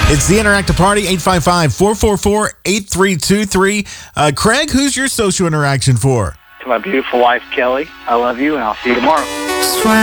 It's the Interactive Party, 855-444-8323. Craig, who's your social interaction for? To my beautiful wife, Kelly, I love you, and I'll see you tomorrow.